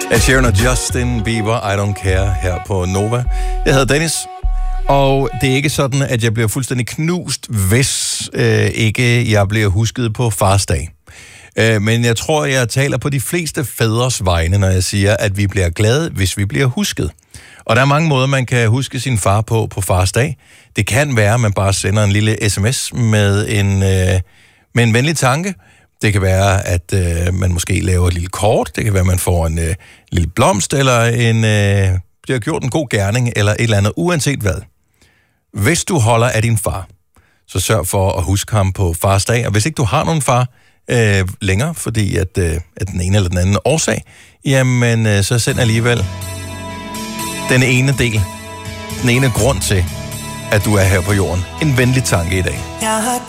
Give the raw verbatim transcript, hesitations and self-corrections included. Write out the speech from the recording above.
Ed Sheeran og Justin Bieber, I Don't Care, her på Nova. Jeg hedder Dennis, og det er ikke sådan, at jeg bliver fuldstændig knust, hvis øh, ikke jeg bliver husket på fars dag. Øh, men jeg tror, jeg taler på de fleste fædres vegne, når jeg siger, at vi bliver glade, hvis vi bliver husket. Og der er mange måder, man kan huske sin far på på fars dag. Det kan være, at man bare sender en lille sms med en, øh, med en venlig tanke. Det kan være, at øh, man måske laver et lille kort. Det kan være, at man får en øh, lille blomst, eller en, øh, bliver gjort en god gerning, eller et eller andet, uanset hvad. Hvis du holder af din far, så sørg for at huske ham på fars dag. Og hvis ikke du har nogen far øh, længere, fordi at, øh, at den ene eller den anden årsag, jamen øh, så send alligevel den ene del, den ene grund til, at du er her på jorden. En venlig tanke i dag. Jeg har